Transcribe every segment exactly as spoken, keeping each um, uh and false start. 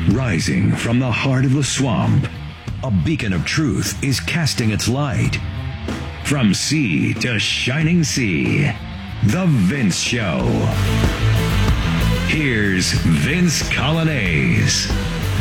Rising from the heart of the swamp, a beacon of truth is casting its light. From sea to shining sea, The Vince Show. Here's Vince Coglianese.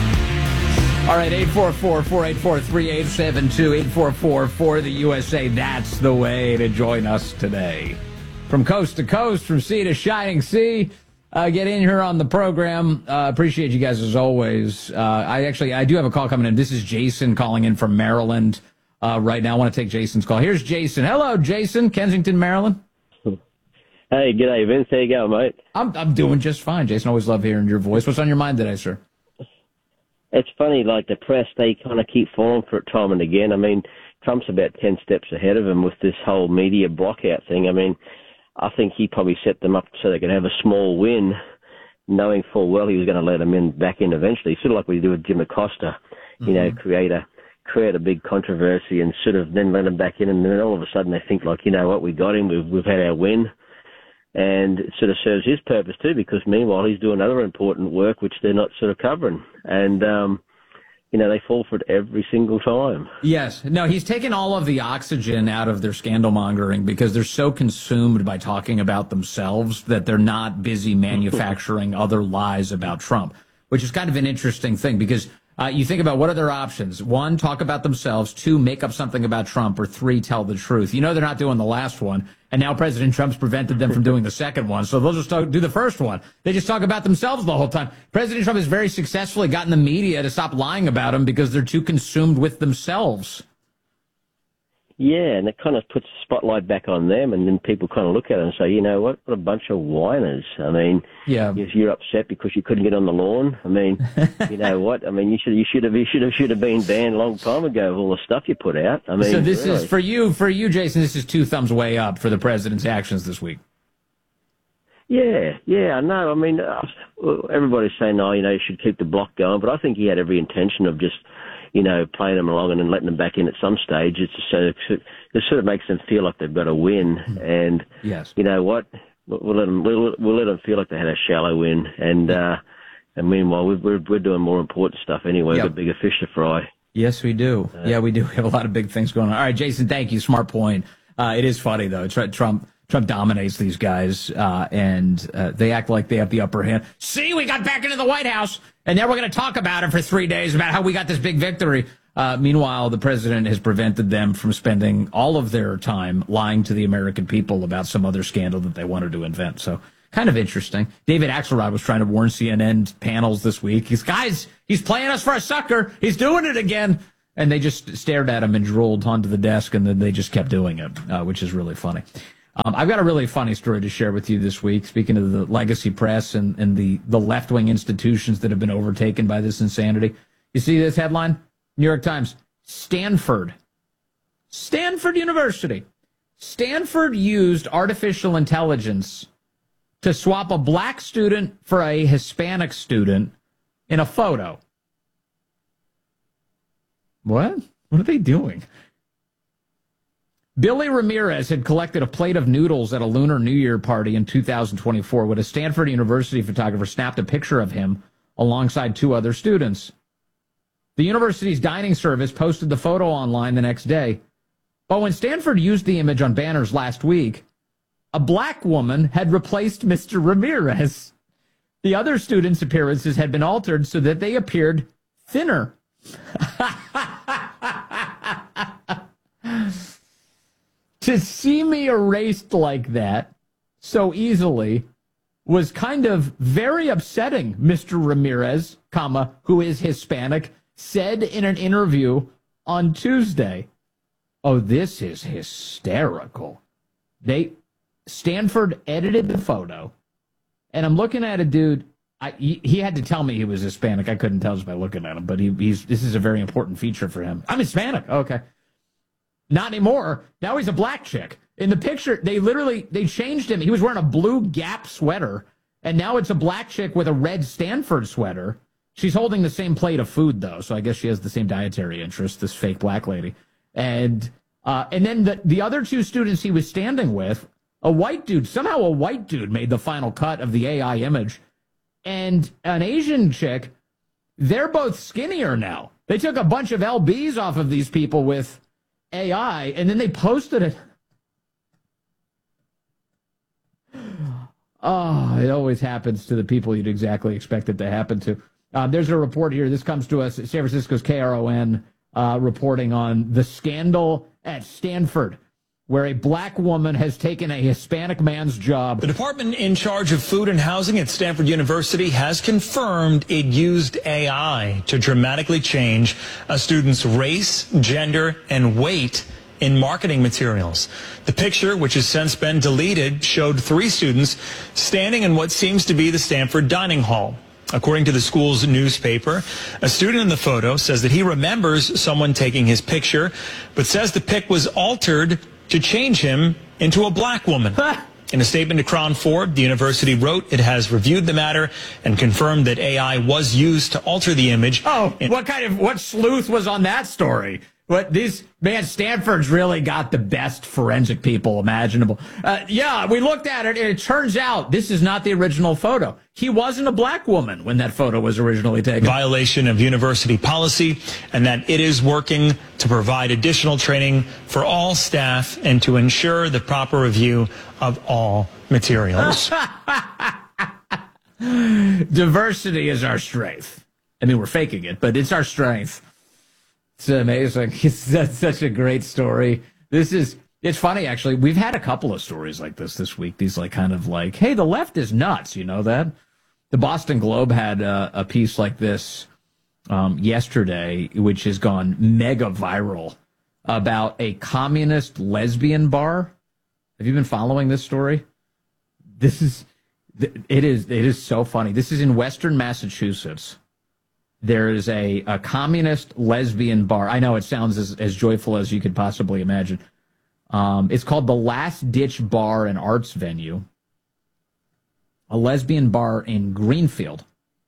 All right, eight four four, four eight four, three eight seven two, eight four four, four the U S A. That's the way to join us today. From coast to coast, from sea to shining sea. Uh, get in here on the program. Uh, appreciate you guys as always. Uh, I actually, I do have a call coming in. This is Jason calling in from Maryland uh, right now. I want to take Jason's call. Here's Jason. Hello, Jason, Kensington, Maryland. Hey, g'day, Vince. How you going, mate? I'm I'm doing just fine, Jason. Always love hearing your voice. What's on your mind today, sir? It's funny, like the press, they kind of keep falling for it time and again. I mean, Trump's about ten steps ahead of him with this whole media blockout thing. I mean, I think he probably set them up so they could have a small win, knowing full well he was going to let them in back in eventually. Sort of like we do with Jim Acosta, you mm-hmm. know, create a create a big controversy and sort of then let them back in, and then all of a sudden they think like, you know what, we got him, we've we've had our win, and it sort of serves his purpose too, because meanwhile he's doing other important work which they're not sort of covering, and um, you know, they fall for it every single time. Yes. No, he's taken all of the oxygen out of their scandal mongering because they're so consumed by talking about themselves that they're not busy manufacturing other lies about Trump, which is kind of an interesting thing because uh, you think about what are their options. One, talk about themselves. Two, make up something about Trump. Or three, tell the truth. You know they're not doing the last one. And now President Trump's prevented them from doing the second one. So they'll just talk, do the first one. They just talk about themselves the whole time. President Trump has very successfully gotten the media to stop lying about him because they're too consumed with themselves. Yeah, and it kind of puts the spotlight back on them, and then people kind of look at it and say, you know what, what a bunch of whiners. I mean, yeah. if you're upset because you couldn't get on the lawn, I mean, you know what? I mean, you should you should have you should have should have been banned a long time ago of all the stuff you put out. I mean, so this really. is for you, for you, Jason. This is two thumbs way up for the president's actions this week. Yeah, yeah, I know. I mean, uh, everybody's saying, oh, you know, you should keep the block going, but I think he had every intention of just, you know, playing them along and then letting them back in at some stage. It's just so it sort of makes them feel like they've got a win. And yes, you know what? We'll let them we'll, we'll let them feel like they had a shallow win. And uh, and meanwhile, we're we're doing more important stuff anyway. We've yep. got bigger fish to fry. Yes, we do. Uh, yeah, we do. We have a lot of big things going on. All right, Jason, thank you. Smart point. Uh, it is funny though. Trump. Trump dominates these guys, uh, and uh, they act like they have the upper hand. See, we got back into the White House, and now we're going to talk about it for three days about how we got this big victory. Uh, meanwhile, the president has prevented them from spending all of their time lying to the American people about some other scandal that they wanted to invent. So kind of interesting. David Axelrod was trying to warn C N N panels this week. He's, guys, he's playing us for a sucker. He's doing it again. And they just stared at him and drooled onto the desk, and then they just kept doing it, uh, which is really funny. Um, I've got a really funny story to share with you this week, speaking of the legacy press and, and the, the left-wing institutions that have been overtaken by this insanity. You see this headline? New York Times, Stanford. Stanford University. Stanford used artificial intelligence to swap a black student for a Hispanic student in a photo. What? What are they doing? Billy Ramirez had collected a plate of noodles at a Lunar New Year party in two thousand twenty-four when a Stanford University photographer snapped a picture of him alongside two other students. The university's dining service posted the photo online the next day. But when Stanford used the image on banners last week, a black woman had replaced Mister Ramirez. The other students' appearances had been altered so that they appeared thinner. To see me erased like that so easily was kind of very upsetting, Mister Ramirez, comma, who is Hispanic, said in an interview on Tuesday. Oh, this is hysterical. They Stanford edited the photo, and I'm looking at a dude. I, he, he had to tell me he was Hispanic. I couldn't tell just by looking at him, but he, he's this is a very important feature for him. I'm Hispanic. Okay. Not anymore. Now he's a black chick. In the picture, they literally, they changed him. He was wearing a blue Gap sweater, and now it's a black chick with a red Stanford sweater. She's holding the same plate of food, though, so I guess she has the same dietary interest, this fake black lady. And uh, and then the, the other two students he was standing with, a white dude, somehow a white dude made the final cut of the A I image, and an Asian chick they're both skinnier now. They took a bunch of L Bs off of these people with A I, and then they posted it. Oh, it always happens to the people you'd exactly expect it to happen to. Uh, there's a report here. This comes to us, San Francisco's K R O N, uh, reporting on the scandal at Stanford, where a black woman has taken a Hispanic man's job. The department in charge of food and housing at Stanford University has confirmed it used A I to dramatically change a student's race, gender, and weight in marketing materials. The picture, which has since been deleted, showed three students standing in what seems to be the Stanford dining hall. According to the school's newspaper, a student in the photo says that he remembers someone taking his picture, but says the pic was altered to change him into a black woman. In a statement to Crown four, the university wrote it has reviewed the matter and confirmed that A I was used to alter the image. Oh, what kind of, what sleuth was on that story? What these, man, Stanford's really got the best forensic people imaginable. Uh, yeah, we looked at it, and it turns out this is not the original photo. He wasn't a black woman when that photo was originally taken. Violation of university policy, and that it is working to provide additional training for all staff and to ensure the proper review of all materials. Diversity is our strength. I mean, we're faking it, but it's our strength. It's amazing. It's that's such a great story. This is, it's funny, actually. We've had a couple of stories like this this week. These, like, kind of like, hey, the left is nuts. You know that? The Boston Globe had a, a piece like this um, yesterday, which has gone mega viral, about a communist lesbian bar. Have you been following this story? This is, it is, it is so funny. This is in Western Massachusetts. There is a, a communist lesbian bar. I know it sounds as, as joyful as you could possibly imagine. Um, it's called the Last Ditch Bar and Arts Venue, a lesbian bar in Greenfield.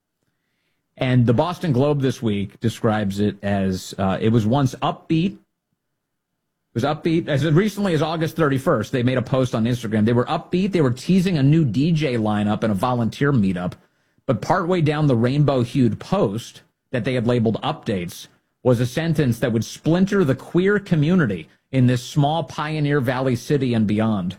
And the Boston Globe this week describes it as uh, it was once upbeat. It was upbeat. As recently as August thirty-first, they made a post on Instagram. They were upbeat. They were teasing a new D J lineup and a volunteer meetup. But partway down the rainbow-hued post that they had labeled updates was a sentence that would splinter the queer community in this small Pioneer Valley city and beyond.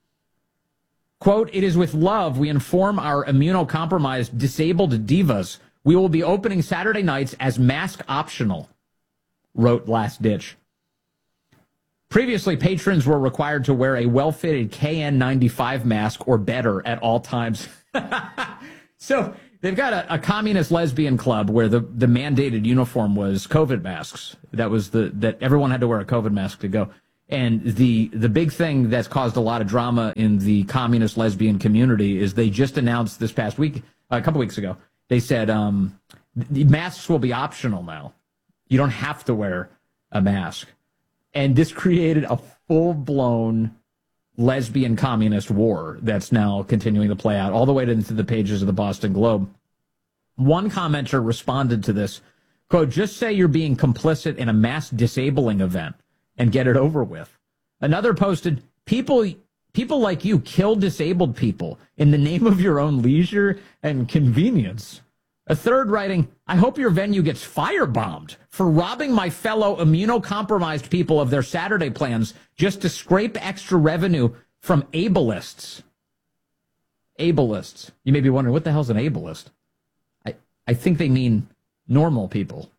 Quote, "It is with love we inform our immunocompromised disabled divas we will be opening Saturday nights as mask optional," wrote Last Ditch. Previously, patrons were required to wear a well-fitted K N ninety-five mask or better at all times. So they've got a, a communist lesbian club where the, the mandated uniform was COVID masks. That was the that everyone had to wear a COVID mask to go. And the the big thing that's caused a lot of drama in the communist lesbian community is they just announced this past week, a couple weeks ago, they said um, the masks will be optional now. You don't have to wear a mask. And this created a full-blown lesbian communist war that's now continuing to play out all the way into the pages of the Boston Globe. One commenter responded to this, quote, "Just say you're being complicit in a mass disabling event and get it over with." Another posted, people people like you kill disabled people in the name of your own leisure and convenience. A third writing, "I hope your venue gets firebombed for robbing my fellow immunocompromised people of their Saturday plans just to scrape extra revenue from ableists." Ableists. You may be wondering, what the hell's an ableist? I, I think they mean normal people.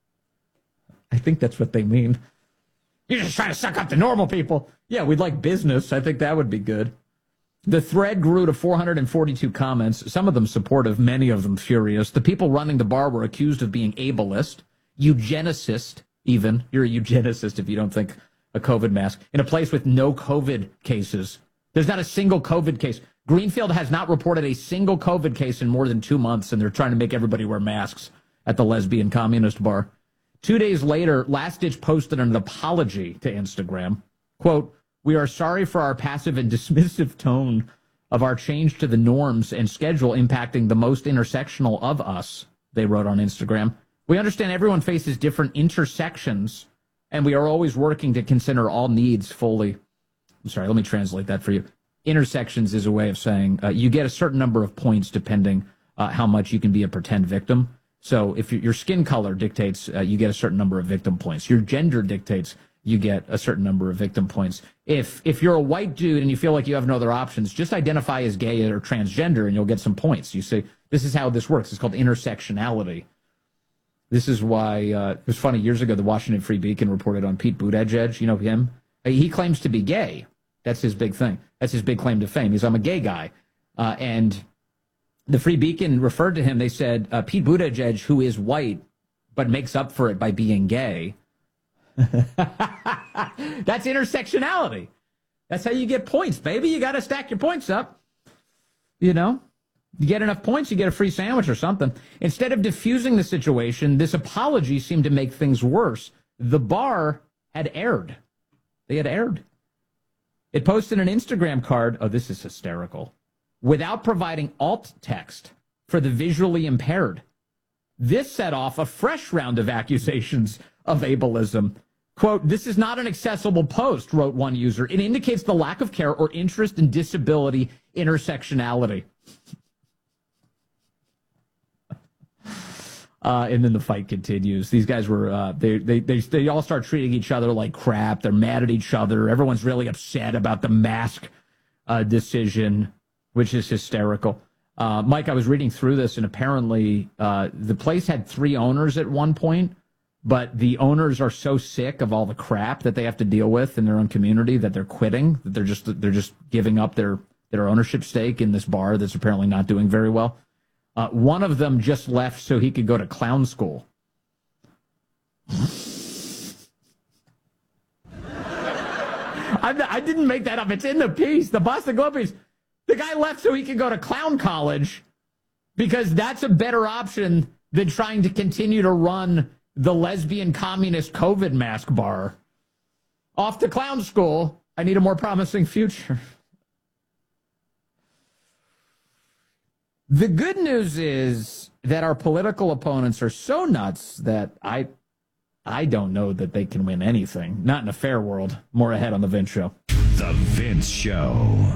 I think that's what they mean. You're just trying to suck up the normal people. Yeah, we'd like business. I think that would be good. The thread grew to four hundred forty-two comments, some of them supportive, many of them furious. The people running the bar were accused of being ableist, eugenicist even. You're a eugenicist if you don't think a COVID mask. In a place with no COVID cases. There's not a single COVID case. Greenfield has not reported a single COVID case in more than two months, and they're trying to make everybody wear masks at the lesbian communist bar. Two days later, Last Ditch posted an apology to Instagram. Quote, "We are sorry for our passive and dismissive tone of our change to the norms and schedule impacting the most intersectional of us," they wrote on Instagram. "We understand everyone faces different intersections, and we are always working to consider all needs fully." I'm sorry, let me translate that for you. Intersections is a way of saying uh, you get a certain number of points depending uh, how much you can be a pretend victim. So if your skin color dictates, uh, you get a certain number of victim points. Your gender dictates, you get a certain number of victim points. If if you're a white dude and you feel like you have no other options, just identify as gay or transgender and you'll get some points. You say, this is how this works. It's called intersectionality. This is why, uh, it was funny, years ago, the Washington Free Beacon reported on Pete Buttigieg. You know him? He claims to be gay. That's his big thing. That's his big claim to fame. He's, I'm a gay guy. Uh, and the Free Beacon referred to him. They said, uh, Pete Buttigieg, who is white, but makes up for it by being gay. That's intersectionality. That's how you get points, baby. You got to stack your points up. You know, you get enough points, you get a free sandwich or something. Instead of diffusing the situation, this apology seemed to make things worse. The bar had aired. They had aired. It posted an Instagram card. Oh, this is hysterical. Without providing alt text for the visually impaired. This set off a fresh round of accusations of ableism. Quote, this is not an accessible post, wrote one user. It indicates the lack of care or interest in disability intersectionality. Uh, and then the fight continues. These guys were, uh, they, they, they, they all start treating each other like crap. They're mad at each other. Everyone's really upset about the mask uh, decision, which is hysterical. Uh, Mike, I was reading through this, and apparently uh, the place had three owners at one point, but the owners are so sick of all the crap that they have to deal with in their own community that they're quitting. That they're just they're just giving up their their ownership stake in this bar that's apparently not doing very well. Uh, one of them just left so he could go to clown school. I, I didn't make that up. It's in the piece, the Boston Globe piece. The guy left so he could go to clown college because that's a better option than trying to continue to run the lesbian communist COVID mask bar. Off to clown school. I need a more promising future. The good news is that our political opponents are so nuts that I I don't know that they can win anything. Not in a fair world. More ahead on The Vince Show. The Vince Show.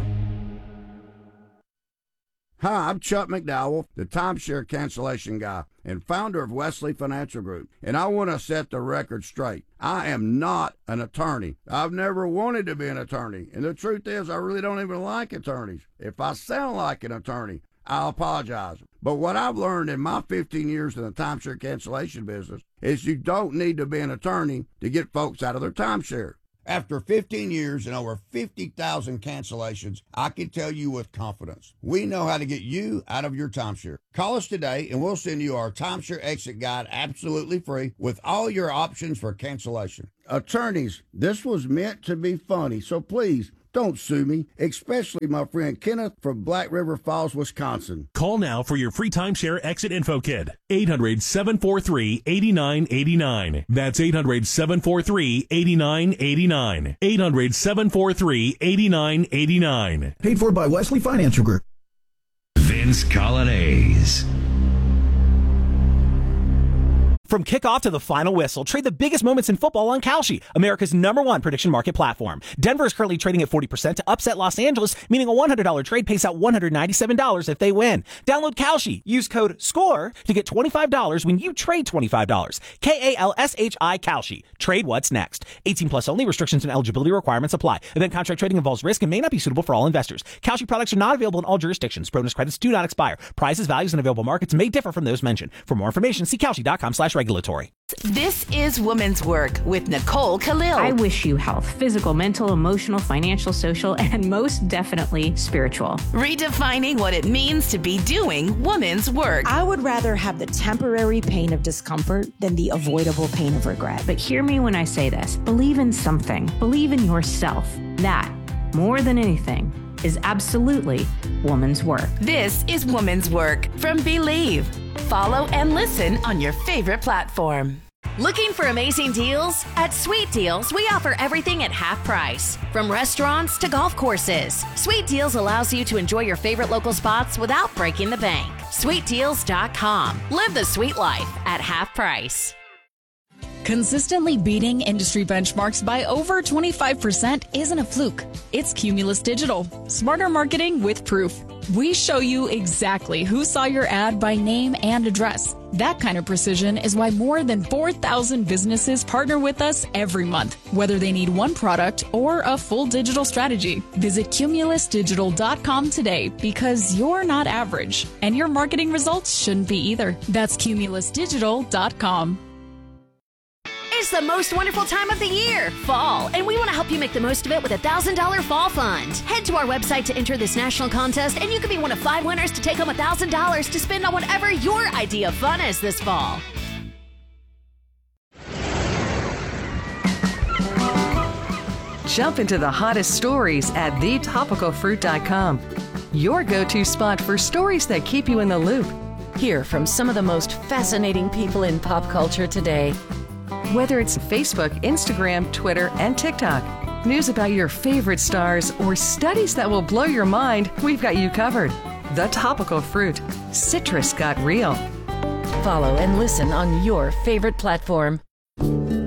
Hi, I'm Chuck McDowell, the timeshare cancellation guy and founder of Wesley Financial Group, and I want to set the record straight. I am not an attorney. I've never wanted to be an attorney, and the truth is I really don't even like attorneys. If I sound like an attorney, I'll apologize. But what I've learned in my fifteen years in the timeshare cancellation business is you don't need to be an attorney to get folks out of their timeshare. After fifteen years and over fifty thousand cancellations, I can tell you with confidence, we know how to get you out of your timeshare. Call us today and we'll send you our timeshare exit guide absolutely free with all your options for cancellation. Attorneys, this was meant to be funny, so please don't sue me, especially my friend Kenneth from Black River Falls, Wisconsin. Call now for your free timeshare exit info kit. eight hundred, seven four three, eight nine eight nine. That's eight hundred, seven four three, eight nine eight nine. eight hundred, seven four three, eight nine eight nine. Paid for by Wesley Financial Group. Vince Colonnese. From kickoff to the final whistle, trade the biggest moments in football on Kalshi, America's number one prediction market platform. Denver is currently trading at forty percent to upset Los Angeles, meaning a one hundred dollars trade pays out one hundred ninety-seven dollars if they win. Download Kalshi. Use code SCORE to get twenty-five dollars when you trade twenty-five dollars. K A L S H I Kalshi. Trade what's next. eighteen plus only. Restrictions and eligibility requirements apply. Event contract trading involves risk and may not be suitable for all investors. Kalshi products are not available in all jurisdictions. Bonus credits do not expire. Prices, values, and available markets may differ from those mentioned. For more information, see Kalshi.com slash regulatory. This is Women's Work with Nicole Khalil. I wish you health, physical, mental, emotional, financial, social, and most definitely spiritual. Redefining what it means to be doing women's work. I would rather have the temporary pain of discomfort than the avoidable pain of regret. But hear me when I say this. Believe in something. Believe in yourself. That, more than anything, is absolutely woman's work. This is Woman's Work from Believe. Follow and listen on your favorite platform. Looking for amazing deals? At Sweet Deals, we offer everything at half price. From restaurants to golf courses, Sweet Deals allows you to enjoy your favorite local spots without breaking the bank. sweet deals dot com. Live the sweet life at half price. Consistently beating industry benchmarks by over twenty-five percent isn't a fluke. It's Cumulus Digital. Smarter marketing with proof. We show you exactly who saw your ad by name and address. That kind of precision is why more than four thousand businesses partner with us every month, whether they need one product or a full digital strategy. Visit Cumulus Digital dot com today because you're not average, and your marketing results shouldn't be either. That's Cumulus Digital dot com. It's the most wonderful time of the year, fall, and we want to help you make the most of it with a one thousand dollars Fall Fund. Head to our website to enter this national contest, and you could be one of five winners to take home one thousand dollars to spend on whatever your idea of fun is this fall. Jump into the hottest stories at the topical fruit dot com, your go-to spot for stories that keep you in the loop. Hear from some of the most fascinating people in pop culture today. Whether it's Facebook, Instagram, Twitter, and TikTok, news about your favorite stars, or studies that will blow your mind, we've got you covered. The Topical Fruit. Citrus got real. Follow and listen on your favorite platform.